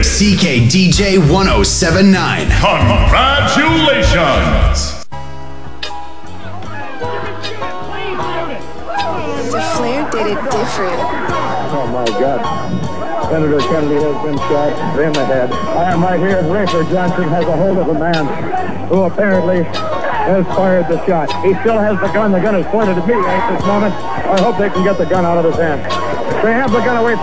CKDJ 1079. Congratulations! The Flair did it different. Oh my God. Senator Kennedy has been shot in the head. I am right here. Rafer Johnson has a hold of a man who apparently has fired the shot. He still has the gun. The gun is pointed at me at this moment. I hope they can get the gun out of his hand. They have the gun away from